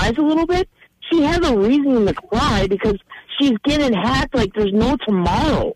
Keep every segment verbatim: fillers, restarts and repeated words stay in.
cries a little bit, she has a reason to cry because she's getting hacked like there's no tomorrow.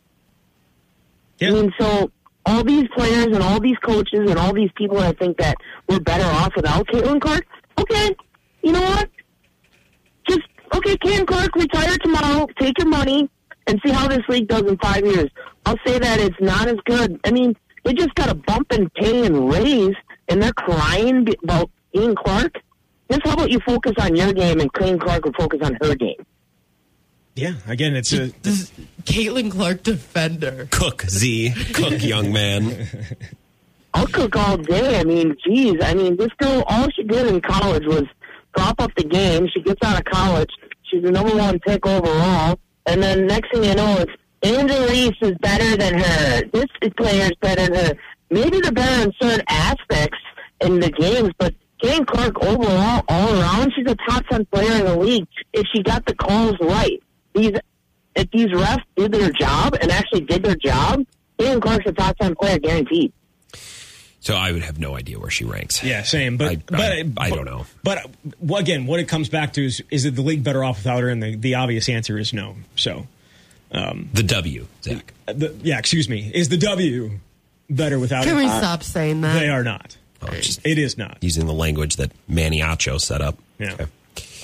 Yeah. I mean, so all these players and all these coaches and all these people that think that we're better off without Caitlin Clark, okay, you know what? Just, okay, Caitlin Clark, retire tomorrow, take your money, and see how this league does in five years. I'll say that it's not as good. I mean, they just got a bump in pay and raise, and they're crying about Caitlin Clark. Just how about you focus on your game and Caitlin Clark will focus on her game? Yeah, again, it's a... This is Caitlin Clark defender. Cook, Z. Cook, young man. I'll cook all day. I mean, geez. I mean, this girl, all she did in college was prop up the game. She gets out of college. She's the number one pick overall. And then next thing you know, it's Angel Reese is better than her. This player is better than her. Maybe they're better in certain aspects in the games, but Caitlin Clark overall, all around, she's a top ten player in the league if she got the calls right. These, if these refs did their job and actually did their job, Caitlin Clark's a top ten player guaranteed. So I would have no idea where she ranks. Yeah, same. But I, but, I, but I don't know. But well, again, what it comes back to is, is it the league better off without her? And the, the obvious answer is no. So um, the W, Zach. The, yeah, excuse me. Is the W better without Can her? we uh, stop saying that? They are not. Oh, just it is not. Using the language that Maniacho set up. Yeah. Okay.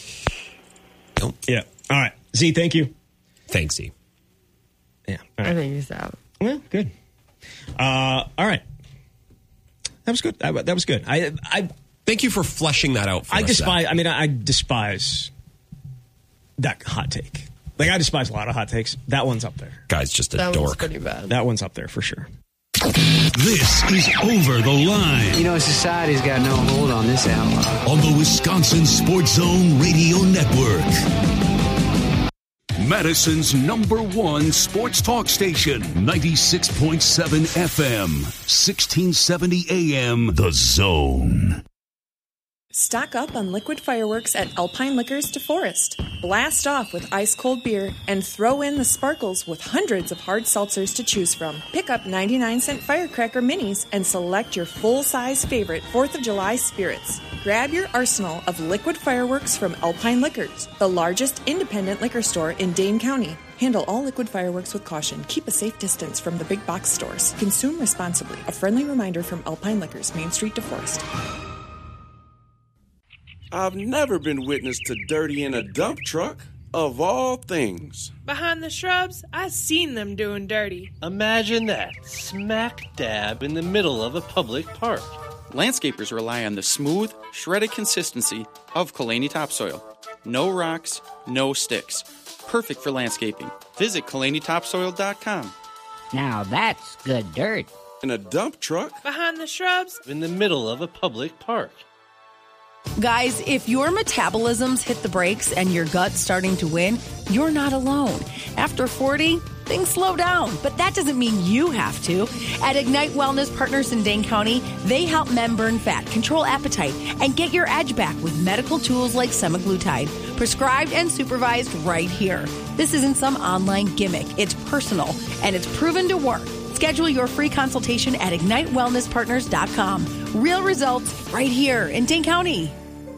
Nope. Yeah. All right. Z, thank you. Thanks, Z. Yeah. Right. I think he's out. Well, good. Uh, all right. That was good. I, that was good. I, I thank you for fleshing that out for I us. despise. Zach. I mean, I, I despise that hot take. Like, I despise a lot of hot takes. That one's up there. Guy's just a that dork. One's pretty bad. That one's up there for sure. This is Over the Line. You know, society's got no hold on this outlaw. On the Wisconsin Sports Zone Radio Network. Madison's number one sports talk station. ninety-six point seven F M. sixteen seventy A M. The Zone. Stock up on liquid fireworks at Alpine Liquors DeForest. Blast off with ice-cold beer and throw in the sparkles with hundreds of hard seltzers to choose from. Pick up ninety-nine cent firecracker minis and select your full-size favorite fourth of July spirits. Grab your arsenal of liquid fireworks from Alpine Liquors, the largest independent liquor store in Dane County. Handle all liquid fireworks with caution. Keep a safe distance from the big box stores. Consume responsibly. A friendly reminder from Alpine Liquors, Main Street, DeForest. I've never been witness to dirty in a dump truck, of all things. Behind the shrubs, I seen them doing dirty. Imagine that, smack dab in the middle of a public park. Landscapers rely on the smooth, shredded consistency of Kalani topsoil. No rocks, no sticks. Perfect for landscaping. Visit Kalani Topsoil dot com. Now that's good dirt. In a dump truck? Behind the shrubs? In the middle of a public park. Guys, if your metabolism's hit the brakes and your gut's starting to win, you're not alone. After forty, things slow down, but that doesn't mean you have to. At Ignite Wellness Partners in Dane County, they help men burn fat, control appetite, and get your edge back with medical tools like semaglutide, prescribed and supervised right here. This isn't some online gimmick. It's personal, and it's proven to work. Schedule your free consultation at ignite wellness partners dot com. Real results right here in Dane County.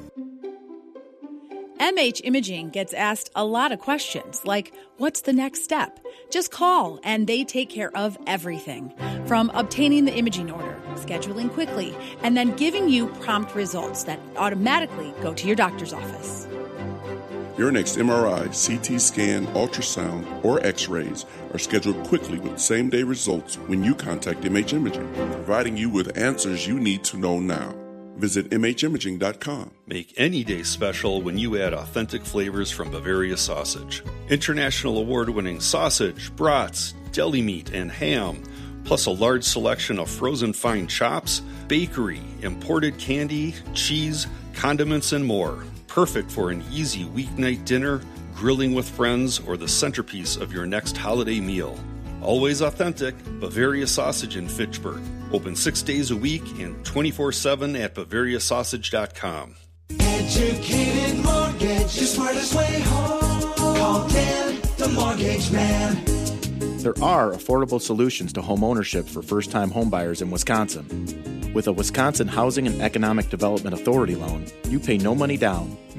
M H Imaging gets asked a lot of questions, like, what's the next step? Just call, and they take care of everything. From obtaining the imaging order, scheduling quickly, and then giving you prompt results that automatically go to your doctor's office. Your next M R I, C T scan, ultrasound, or x-rays are scheduled quickly with same-day results when you contact M H Imaging, providing you with answers you need to know now. Visit M H imaging dot com. Make any day special when you add authentic flavors from Bavaria Sausage. International award-winning sausage, brats, deli meat, and ham, plus a large selection of frozen fine chops, bakery, imported candy, cheese, condiments, and more. Perfect for an easy weeknight dinner, grilling with friends, or the centerpiece of your next holiday meal. Always authentic, Bavaria Sausage in Fitchburg. Open six days a week and twenty-four seven at bavaria sausage dot com. Educated Mortgage, the smartest way home. Call Dan, the Mortgage Man. There are affordable solutions to home ownership for first-time homebuyers in Wisconsin. With a Wisconsin Housing and Economic Development Authority loan, you pay no money down,